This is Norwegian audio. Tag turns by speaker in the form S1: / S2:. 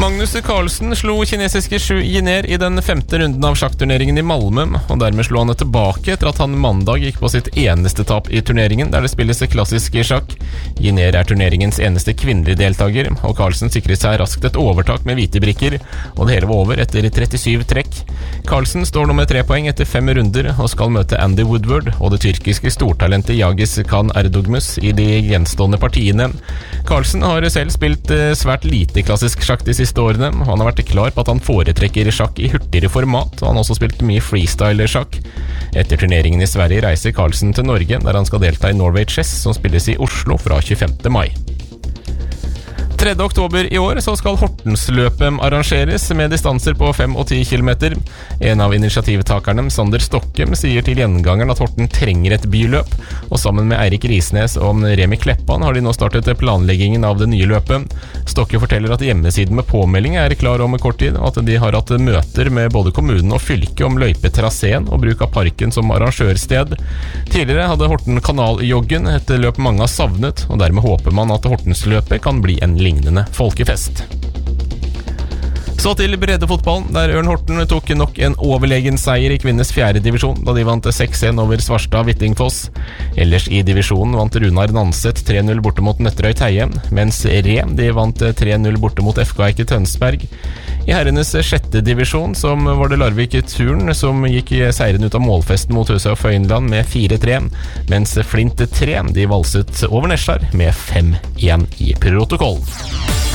S1: Magnus Carlsen slo kinesiske Xu Jiner i den 5. runden av sjakkturneringen i Malmö, og dermed slo han tilbake etter at han mandag gikk på sitt eneste tap i turneringen, der det spilles klassisk sjakk. Jiner turneringens eneste kvinnelige deltaker, og Carlsen sikret seg raskt et overtak med hvite brikker, og det hele var over etter 37 trekk. Carlsen står nå med 3 poeng etter 5 runder, og skal møte Andy Woodward og det tyrkiske stortalentet Yagis Khan Erdogmus i de gjenstående partiene. Carlsen har selv spilt svært lite klassisk sjakk de siste årene. Han har vært klar på at han foretrekker sjakk i hurtigere format, og han har også spilt mye freestyle-sjakk. Etter turneringen i Sverige reiser Carlsen til Norge, der han skal delta i Norway Chess, som spilles i Oslo fra 25. mai. 3. oktober i år så skal Hortensløpet arrangeres med distanser på 5 og 10 kilometer. En av initiativtakerne, Sander Stokke, sier til Gjengangeren at Horten trenger et byløp, og sammen med Eirik Risnes og Remi Kleppan har de nå startet planleggingen av det nye løpet. Stokke forteller at hjemmesiden med påmelding er klar om kort tid, og at de har hatt møter med både kommunen og fylket om løypetraseen og bruk av parken som arrangørsted. Tidligere hadde Horten Kanaljoggen, et løp mange har savnet, og dermed håper man at Hortensløpet kan bli en lignende folkefest. Så til breddefotballen, der Ørn Horten tok nok en overlegen seier i kvinnes 4. divisjon, da de vant 6-1 over Svarstad Hvittingfoss. Ellers i divisjonen vant Runar Nanset 3-0 borte mot Nøtterøy Teie, mens de vant 3-0 borte mot FK Eike Tønsberg. I herrenes 6. divisjon som var det Larvik Turn som gikk seieren ut av målfesten mot Huset og Føynland med 4-3, mens Flint 3 de valset over Nesjar med 5-1 i protokoll.